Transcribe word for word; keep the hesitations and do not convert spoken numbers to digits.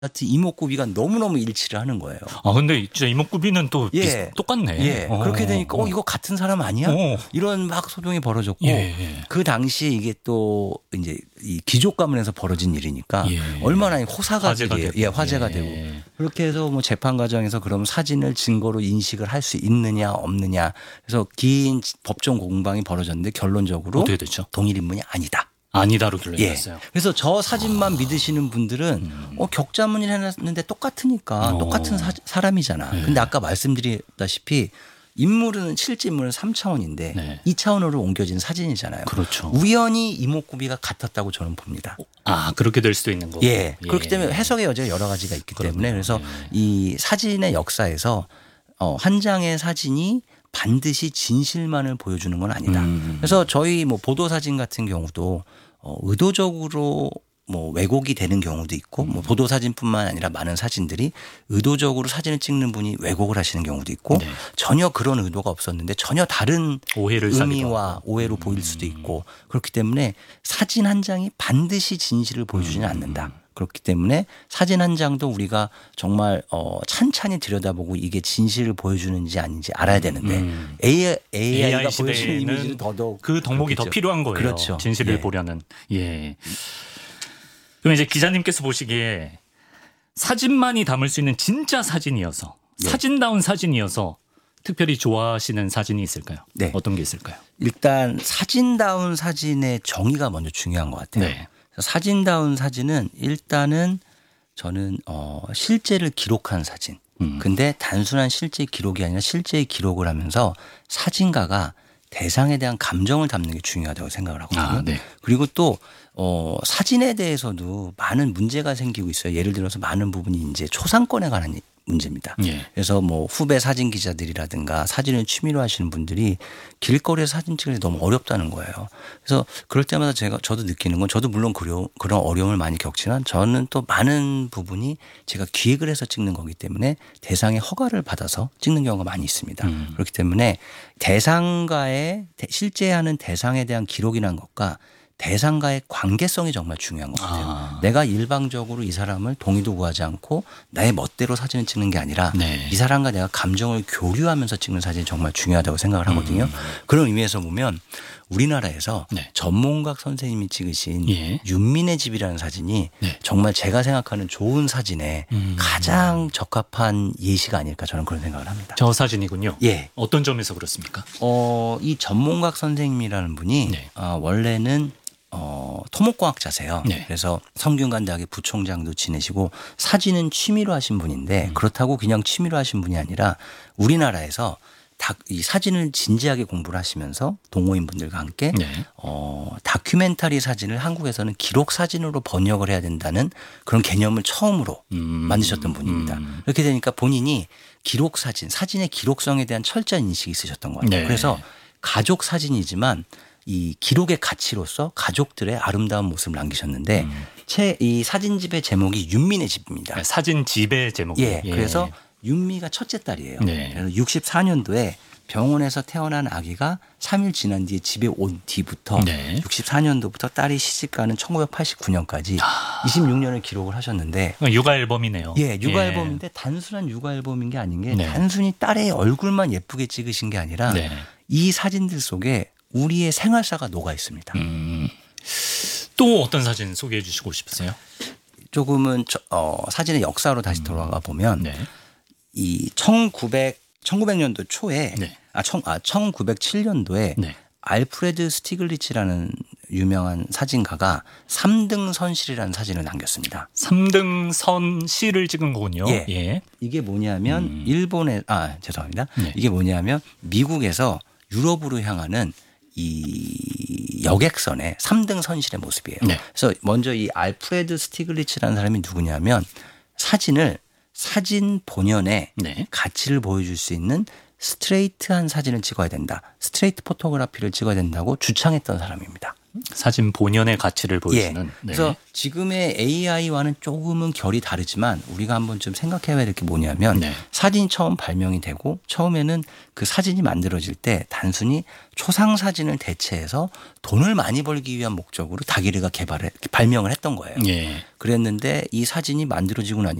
같은 이목구비가 너무너무 일치를 하는 거예요. 아 근데 진짜 이목구비는 또 예. 비슷, 똑같네. 예. 어. 그렇게 되니까 어 이거 같은 사람 아니야? 어. 이런 막 소동이 벌어졌고 예, 예. 그 당시에 이게 또 이제 이 귀족 가문에서 벌어진 일이니까 예. 얼마나 호사가 화제가 되고, 되고. 예, 화제가 예. 되고 그렇게 해서 뭐 재판 과정에서 그럼 사진을 증거로 인식을 할 수 있느냐 없느냐 그래서 긴 법정 공방이 벌어졌는데 결론적으로 어떻게 됐죠? 동일 인물이 아니다. 아니다로 예. 결론났어요. 그래서 저 사진만 아. 믿으시는 분들은 음. 어, 격자문을 해놨는데 똑같으니까 어. 똑같은 사, 사람이잖아. 네. 근데 아까 말씀드렸다시피 인물은 실제 인물은 삼 차원인데 네. 이 차원으로 옮겨진 사진이잖아요. 그렇죠. 우연히 이목구비가 같았다고 저는 봅니다. 아 그렇게 될 수도 있는 거고. 예. 그렇기 때문에 해석의 여지가 여러 가지가 있기 그렇네요. 때문에 그래서 예. 이 사진의 역사에서 어, 한 장의 사진이 반드시 진실만을 보여주는 건 아니다. 음. 그래서 저희 뭐 보도 사진 같은 경우도 어, 의도적으로 뭐 왜곡이 되는 경우도 있고 뭐 보도 사진뿐만 아니라 많은 사진들이 의도적으로 사진을 찍는 분이 왜곡을 하시는 경우도 있고 네. 전혀 그런 의도가 없었는데 전혀 다른 오해를 사기도 의미와 하고. 오해로 보일 수도 있고 그렇기 때문에 사진 한 장이 반드시 진실을 보여주지는 음. 않는다. 그렇기 때문에 사진 한 장도 우리가 정말 어 찬찬히 들여다보고 이게 진실을 보여주는지 아닌지 알아야 되는데 음. 에이아이, 에이아이가 에이아이 보여주는 시대에는 이미지는 더더욱 그 덕목이 더 그렇겠죠. 필요한 거예요. 그렇죠. 진실을 예. 보려는. 예. 그럼 이제 기자님께서 보시기에 사진만이 담을 수 있는 진짜 사진이어서 예. 사진다운 사진이어서 특별히 좋아하시는 사진이 있을까요? 네. 어떤 게 있을까요? 일단 사진다운 사진의 정의가 먼저 중요한 것 같아요. 네. 사진다운 사진은 일단은 저는 어 실제를 기록한 사진. 음. 근데 단순한 실제 기록이 아니라 실제의 기록을 하면서 사진가가 대상에 대한 감정을 담는 게 중요하다고 생각을 하거든요. 아, 네. 그리고 또 어, 사진에 대해서도 많은 문제가 생기고 있어요. 예를 들어서 많은 부분이 이제 초상권에 관한 문제입니다. 예. 그래서 뭐 후배 사진 기자들이라든가 사진을 취미로 하시는 분들이 길거리에서 사진 찍을 때 너무 어렵다는 거예요. 그래서 그럴 때마다 제가 저도 느끼는 건 저도 물론 그런 그런 어려움을 많이 겪지만 저는 또 많은 부분이 제가 기획을 해서 찍는 거기 때문에 대상의 허가를 받아서 찍는 경우가 많이 있습니다. 음. 그렇기 때문에 대상과의 실제 하는 대상에 대한 기록이라는 것과 대상과의 관계성이 정말 중요한 것 같아요. 아. 내가 일방적으로 이 사람을 동의도 구하지 않고 나의 멋대로 사진을 찍는 게 아니라 네. 이 사람과 내가 감정을 교류하면서 찍는 사진이 정말 중요하다고 생각을 하거든요. 음. 그런 의미에서 보면 우리나라에서 네. 전문각 선생님이 찍으신 예. 윤민의 집이라는 사진이 네. 정말 제가 생각하는 좋은 사진에 음. 가장 적합한 예시가 아닐까 저는 그런 생각을 합니다. 저 사진이군요. 예. 어떤 점에서 그렇습니까? 어, 이 전문각 선생님이라는 분이 네. 어, 원래는 어, 토목공학자세요. 네. 그래서 성균관대학의 부총장도 지내시고 사진은 취미로 하신 분인데 음. 그렇다고 그냥 취미로 하신 분이 아니라 우리나라에서 다, 이 사진을 진지하게 공부를 하시면서 동호인분들과 함께 네. 어, 다큐멘터리 사진을 한국에서는 기록 사진으로 번역을 해야 된다는 그런 개념을 처음으로 음. 만드셨던 분입니다. 음. 그렇게 되니까 본인이 기록 사진, 사진의 기록성에 대한 철저한 인식이 있으셨던 것 같아요. 네. 그래서 가족 사진이지만 이 기록의 가치로서 가족들의 아름다운 모습을 남기셨는데 음. 제, 이 사진집의 제목이 윤민의 집입니다. 사진 집의 제목. 예, 그래서 윤미가 첫째 딸이에요. 네. 그래서 육십사 년도에 병원에서 태어난 아기가 삼 일 지난 뒤에 집에 온 뒤부터 네. 육십사 년도부터 딸이 시집가는 천구백팔십구 년까지 아. 이십육 년을 기록을 하셨는데 육아 앨범이네요. 예, 육아 앨범인데 단순한 육아 앨범인 게 아닌 게 네. 단순히 딸의 얼굴만 예쁘게 찍으신 게 아니라 네. 이 사진들 속에 우리의 생활사가 녹아 있습니다. 음. 또 어떤 사진 소개해 주시고 싶으세요? 조금은 저, 어, 사진의 역사로 다시 돌아가 보면 네. 이 천구백, 천구백 년도 초에 네. 아, 청, 아 천구백칠 년도에 네. 알프레드 스티글리츠라는 유명한 사진가가 삼등선실이라는 사진을 남겼습니다. 삼등선 시를 찍은 거군요. 예. 예. 이게 뭐냐면 음. 일본에 아 죄송합니다. 네. 이게 뭐냐면 미국에서 유럽으로 향하는 이 여객선의 삼등선실의 모습이에요. 네. 그래서 먼저 이 알프레드 스티글리츠라는 사람이 누구냐면 사진을 사진 본연의 네. 가치를 보여줄 수 있는 스트레이트한 사진을 찍어야 된다. 스트레이트 포토그래피를 찍어야 된다고 주창했던 사람입니다. 사진 본연의 가치를 보여주는. 예. 네. 그래서 지금의 에이아이와는 조금은 결이 다르지만 우리가 한번 좀 생각해봐야 될 게 뭐냐면 네. 사진이 처음 발명이 되고 처음에는 그 사진이 만들어질 때 단순히 초상 사진을 대체해서 돈을 많이 벌기 위한 목적으로 다기르가 개발해 발명을 했던 거예요. 예. 그랬는데 이 사진이 만들어지고 나니